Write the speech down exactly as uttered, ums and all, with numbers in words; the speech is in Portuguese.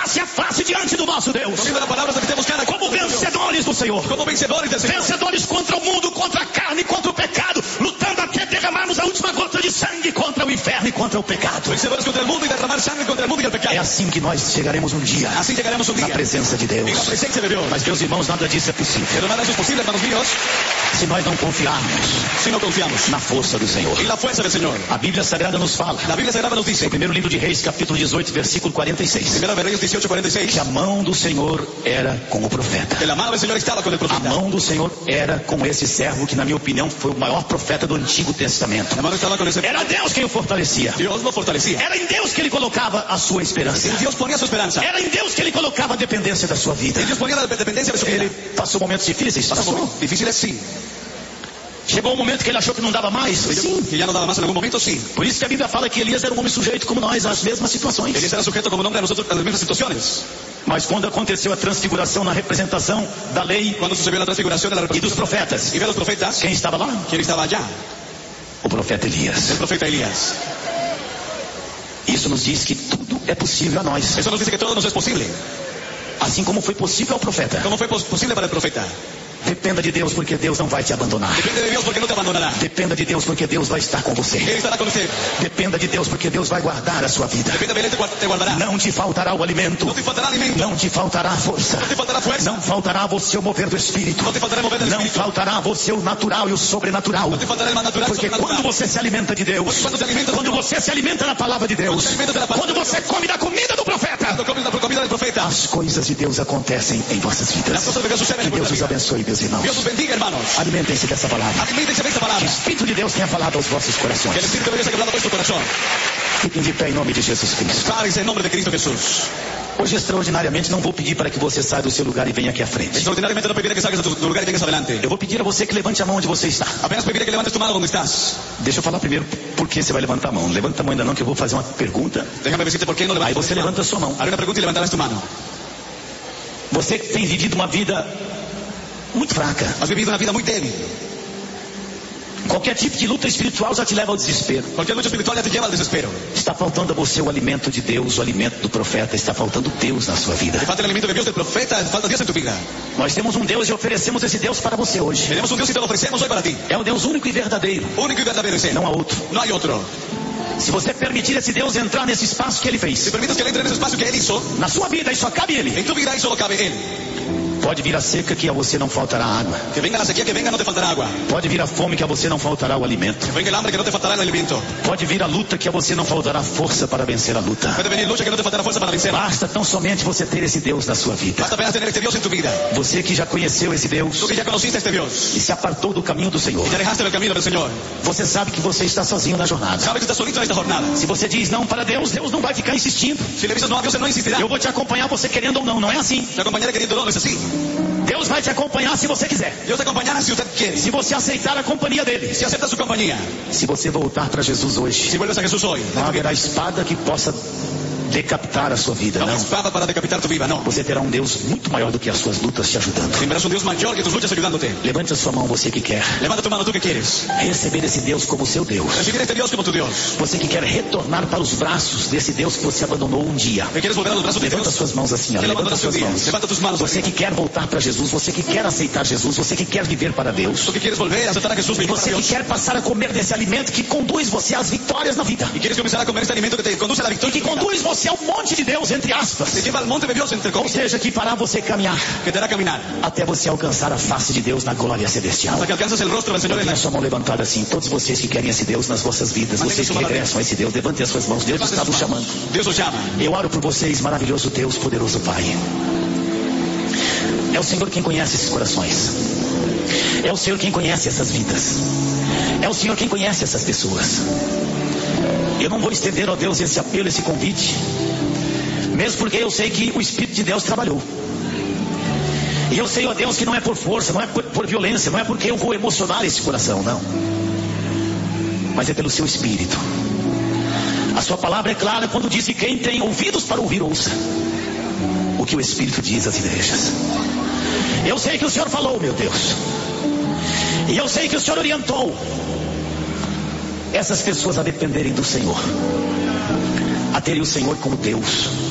face a face diante do nosso Deus. Poniendo las palabras que tenemos cara Como vencedores do Senhor. como vencedores del Señor. Vencedores contra o mundo, contra a carne, contra o pecado. Lutando até derramarmos a última gota de sangue contra o inferno e contra o pecado. Vencedores contra el mundo y derramar sangre contra el mundo y el pecado. É assim que nós chegaremos um dia. Así llegaremos un Na día presença de Deus. en la presencia de Dios. Mas, meus irmãos, nada disso é possível. Pero nada eso es posible, hermanos míos, Se nós não confiarmos si no confiamos na força do Senhor. en la fuerza del Señor. A Bíblia Sagrada nos fala, La Biblia Sagrada nos dice, no primeiro livro de Reis, capítulo dezoito, versículo quarenta e seis, Primera de Reyes dieciocho cuarenta y seis, que a mão do Senhor era com o profeta. que la mano del Señor estaba con el A profeta. mão do Senhor era com esse servo que, na minha opinião, foi o maior profeta do Antigo Testamento. La mano estaba con ese. Era Deus quem o fortalecia. Dios lo fortalecía. Era em Deus que ele colocava a sua esperança. En Dios ponía su esperanza. Era em Deus que ele colocava a dependência da sua vida. En Dios ponía la dependencia de su vida. Ele passou momentos difíceis? Pasó Passou. por difíciles, sí. Chegou um momento que ele achou que não dava mais? Sim. Que ya no daba más en algún momento, sí. Por isso que a Bíblia fala que Elias era um homem sujeito como nós, às mesmas situações. Elías era sujeto como nombre a nosotros a las mismas situaciones. Mas quando aconteceu a transfiguração na representação da lei Cuando sucedió la transfiguración de la e dos representación profetas, y de los profetas, quem estava lá? ¿quién estaba allá? O profeta Elias. El profeta Elías. Isso nos diz que tudo é possível a nós. Eso nos dice que todo nos es posible. Assim como foi possível ao profeta. ¿Cómo fue pos- posible para el profeta? Dependa de Deus, porque Deus não vai te abandonar. Depende de Dios porque no te abandonará. Dependa de Deus, porque Deus vai estar com você. Él estará con usted. Dependa de Deus, porque Deus vai guardar a sua vida. Depende de Él, te guar- te guardará. Não te faltará o alimento. No te faltará alimento. Não te faltará a força. No te faltará fuerza. Não faltará a você o mover do Espírito. No te faltará mover del Não espíritu. faltará a você o natural e o sobrenatural. No te faltará el más natural y Porque quando sobrenatural. você se alimenta de Deus, Porque quando se alimenta- quando você se alimenta da palavra de Deus, Quando se alimenta da palavra quando de você come da comida do profeta, Cuando comes la comida del profeta, as coisas de Deus acontecem em vossas vidas. las cosas de Dios suceden Que en Deus vuestra os vida. abençoe, meus irmãos. Dios os bendiga, hermanos. Alimentem-se dessa palavra. Aliméntense de esta Que o palabra. Espírito de Deus tenha falado aos vossos Que corações. el Espíritu de Dios haya hablado a vuestro corazón. Fiquem de pé em nome de Jesus Cristo. Párense en nombre de Cristo Jesús. Hoje, extraordinariamente, não vou pedir para que você saia do seu lugar e venha aqui à frente. Extraordinariamente no pediré que salgas de tu lugar y vengas adelante. Eu vou pedir a você que levante a mão onde você está. Apenas pediré que levantes tu mano donde estás. Deixa eu falar primeiro por que você vai levantar a mão. Levanta a mão ainda não, que eu vou fazer uma pergunta. Déjame decirte por qué no Aí levantas você tu mano. levanta a sua mão. Haré una pregunta y levantarás tu mano. Você que tem vivido uma vida muito fraca. Has vivido una vida muy débil. Qualquer tipo de luta espiritual já te leva ao desespero. Cualquier lucha espiritual ya te lleva al desespero. Está faltando a você o alimento de Deus, o alimento do profeta. Está faltando Deus na sua vida. Te falta el alimento de Dios, del profeta, te falta Dios en tu vida. Nós temos um Deus e oferecemos esse Deus para você hoje. Tenemos un Dios y te lo ofrecemos hoy para ti. É o Deus único e verdadeiro. Único y verdadero es Él. Não há outro. No hay otro. Se você permitir esse Deus entrar nesse espaço que Ele Si fez, permites que Él entre en ese espacio que Él hizo, na sua vida, e só cabe Ele. en tu vida ahí solo cabe Él. Pode vir a seca que a você não faltará água. Que venga la sequía, que venga, no te faltará agua. Pode vir a fome que a você não faltará o alimento. Que venga el hambre, que no te faltará el alimento. Pode vir a luta que a você não faltará força para vencer a luta. Puede venir lucha, que no te faltará fuerza para vencer. Basta tão somente você ter esse Deus na sua vida. Basta apenas tener este Dios en tu vida. Você que já conheceu esse Deus Tú que ya conociste a este Dios e se apartou do caminho do Senhor. y ya dejaste el camino del Señor. Você sabe que você está sozinho na jornada. Sabes que estás solito en esta jornada. Se você diz não para Deus, Deus não vai ficar insistindo. Si le dices no a Dios, Él no insistirá. Eu vou te acompanhar você querendo ou não, não é assim. Te acompañaré queriendo no, no es así. Deus vai te acompanhar se você quiser. Dios te acompañará si usted quiere. Se você aceitar a companhia dele. Si acepta su compañía. Se você voltar para Jesus hoje, Si vuelves a Jesús hoy. não haverá espada que possa decapitar a sua vida, No hay não. espada para decapitar tu vida, no. Você terá um Deus muito maior do que as suas lutas te ajudando. Tendrás un Dios mayor que tus luchas ayudándote. Levante a sua mão, você que quer Levanta tu mano, tú que quieres. receber esse Deus como seu Deus. Recibir a este Dios como tu Dios. Você que quer retornar para os braços desse Deus que você abandonou um dia. Que quieres volver a los brazos de Levanta Dios. suas mãos assim, ó. Que lo Levanta abandonaste un suas día. mãos. Levanta tus manos. Você que quer voltar para Jesus, você que quer aceitar Jesus, você que quer viver para Deus. Tú que quieres volver a aceptar a Jesús, E vivir para você que Dios. quer passar a comer desse alimento que conduz você às vitórias na vida. Y quieres comenzar a comer este alimento que te conduce a la E victoria. que conduz você ao monte de Deus, entre aspas. Te lleva al monte de Dios, entre Ou comillas, seja, que fará você caminhar que te hará caminar. até você alcançar a face de Deus na glória celestial. Hasta que alcances el rostro del Señor en Tenha la... sua mão levantada assim, todos vocês que querem esse Deus nas vossas vidas, vocês que regressam a esse Deus, levantem as suas mãos, Deus está nos chamando. Dios os llama. Eu oro por vocês, maravilhoso Deus, poderoso Pai. É o Senhor quem conhece esses corações. É o Senhor quem conhece essas vidas. É o Senhor quem conhece essas pessoas. Eu não vou estender, ó Deus, esse apelo, esse convite, mesmo porque eu sei que o Espírito de Deus trabalhou. E eu sei, ó Deus, que não é por força, não é por, por violência, não é porque eu vou emocionar esse coração, não. Mas é pelo seu Espírito. A sua palavra é clara quando diz que quem tem ouvidos para ouvir, ouça o que o Espírito diz às igrejas. Eu sei que o Senhor falou, meu Deus. E eu sei que o Senhor orientou essas pessoas a dependerem do Senhor, a terem o Senhor como Deus.